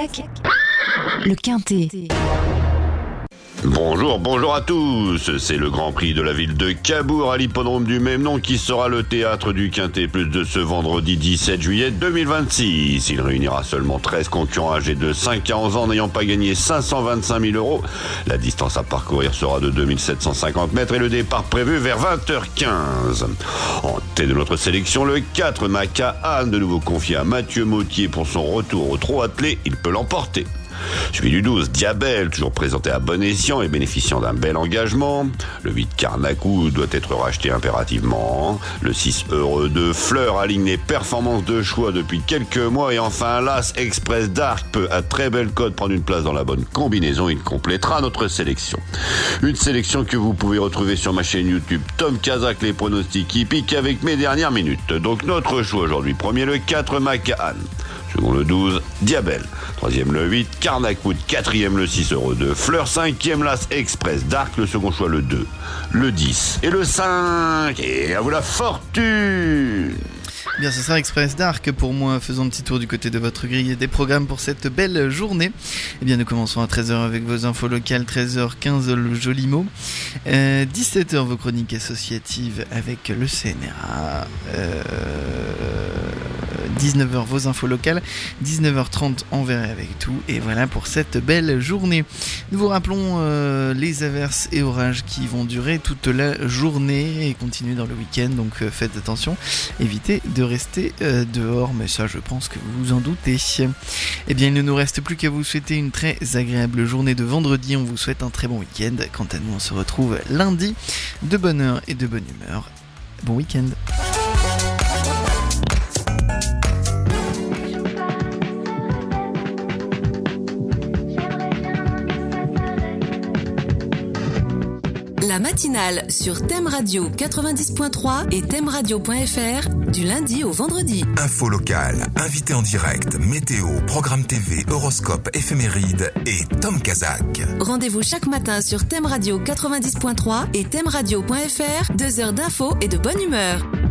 Casac, le Quintet. Bonjour à tous, c'est le Grand Prix de la ville de Cabourg à l'hippodrome du même nom qui sera le théâtre du Quintet Plus de ce vendredi 17 juillet 2026. Il réunira seulement 13 concurrents âgés de 5 à 11 ans n'ayant pas gagné 525 000 €. La distance à parcourir sera de 2750 mètres et le départ prévu vers 20h15. En tête de notre sélection, le 4 Maca Anne, de nouveau confié à Mathieu Mautier pour son retour au trot attelé, il peut l'emporter. Suivi du 12, Diabel, toujours présenté à bon escient et bénéficiant d'un bel engagement. Le 8, Carnacou, doit être racheté impérativement. Le 6, Heureux de Fleur, aligne les performances de choix depuis quelques mois. Et enfin, l'As Express d'Arc peut, à très belle cote, prendre une place dans la bonne combinaison. Il complétera notre sélection. Une sélection que vous pouvez retrouver sur ma chaîne YouTube Tom Casac, les pronostics hippiques avec mes dernières minutes. Donc notre choix aujourd'hui, premier le 4, Macahan. Second le 12, Diabel. Troisième le 8, Carnacwood. Quatrième le 6, Heureux de Fleur. Cinquième, l'As Express d'Arc. Le second choix le 2, le 10 et le 5. Et à vous la fortune! Bien, ce sera Express d'Arc pour moi. Faisons un petit tour du côté de votre grille des programmes pour cette belle journée. Eh bien, nous commençons à 13h avec vos infos locales, 13h15 le joli mot, 17h vos chroniques associatives avec le CNRA, 19h vos infos locales, 19h30 on verra avec tout. Et voilà pour cette belle journée. Nous vous rappelons les averses et orages qui vont durer toute la journée et continuer dans le week-end, donc faites attention, évitez de rester dehors, mais ça je pense que vous vous en doutez. Eh bien, il ne nous reste plus qu'à vous souhaiter une très agréable journée de vendredi. On vous souhaite un très bon week-end. Quant à nous, on se retrouve lundi de bonne heure et de bonne humeur. Bon week-end. La matinale sur Thème Radio 90.3 et thèmeradio.fr du lundi au vendredi. Info locale, invité en direct, météo, programme TV, horoscope, éphéméride et Tom Casac. Rendez-vous chaque matin sur Thème Radio 90.3 et thèmeradio.fr, 2 heures d'infos et de bonne humeur.